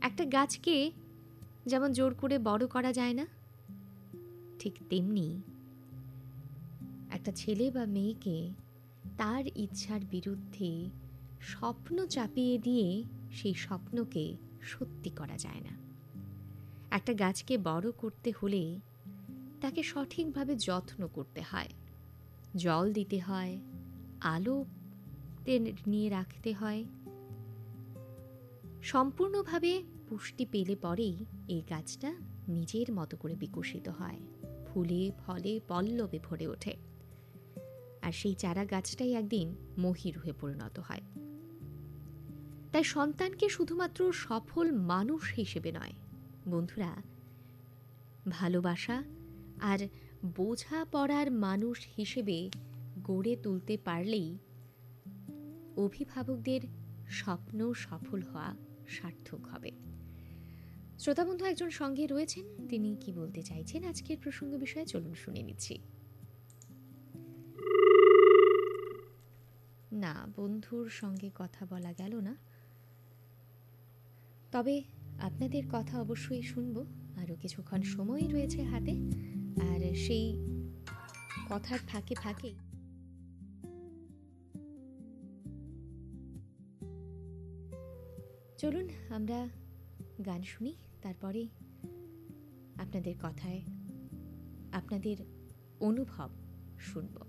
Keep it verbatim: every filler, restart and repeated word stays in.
একটা গাছকে যেমন জোর করে বড় করা যায় না, ঠিক তেমনি একটা ছেলে বা মেয়েকে তার ইচ্ছার বিরুদ্ধে স্বপ্ন চাপিয়ে দিয়ে সেই স্বপ্নকে সত্যি করা যায় না। একটা গাছকে বড় করতে হলে তাকে সঠিকভাবে যত্ন করতে হয়, জল দিতে হয়, আলোতে নিয়ে রাখতে হয়। সম্পূর্ণভাবে পুষ্টি পেলে পরেই এই গাছটা নিজের মতো করে বিকশিত হয়, ফুলে ফলে পল্লবে ভরে ওঠে, আর সেই চারা গাছটাই একদিন মহিরুহে পরিণত হয়। তাই সন্তানকে শুধুমাত্র সফল মানুষ হিসেবে নয় বন্ধুরা, ভালোবাসা আর বোঝাপড়ার মানুষ হিসেবে গড়ে তুলতে পারলেই অভিভাবকদের স্বপ্ন সফল হওয়া সার্থক হবে। শ্রোতা বন্ধু একজন সঙ্গে রয়েছেন, তিনি কি বলতে চাইছেন আজকের প্রসঙ্গ বিষয়ে চলুন শুনে নিচ্ছি। না, বন্ধুর সঙ্গে কথা বলা গেল না, তবে আপনাদের কথা অবশ্যই শুনবো। আরও কিছুক্ষণ সময় রয়েছে হাতে, আর সেই কথার ফাঁকে ফাঁকে চলুন আমরা গান শুনি, তারপরে আপনাদের কথায় আপনাদের অনুভব শুনব।